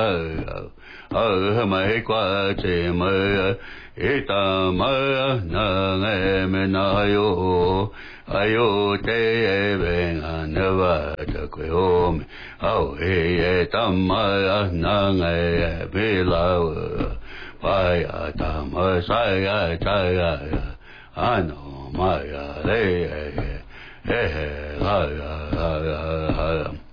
mai qua che mai ita mai na nge me na ayo te ben anava ta ko me au e tamma na nge be la pai ta ma sai ta ano mai le la